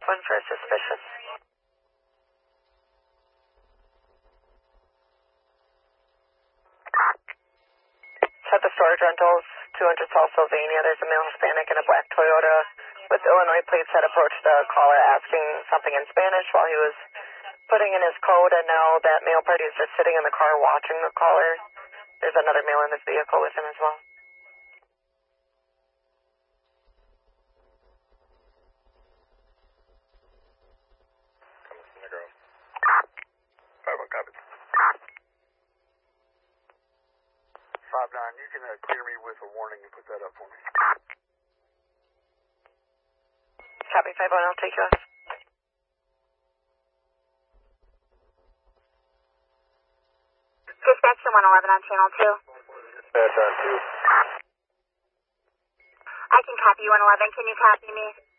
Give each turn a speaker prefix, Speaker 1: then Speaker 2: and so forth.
Speaker 1: One for suspicious. At the storage rentals, 200 South Sylvania, there's a male Hispanic in a black Toyota with Illinois plates that approached the caller asking something in Spanish while he was putting in his code, and now that male party is just sitting in the car watching the caller. There's another male in this vehicle with him as well.
Speaker 2: You can clear me with a warning and put that up for me.
Speaker 1: Copy 5-1, I'll take you off.
Speaker 3: Dispatch to 111 on channel 2.
Speaker 2: That's on 2.
Speaker 3: I can copy you 111. Can you copy me?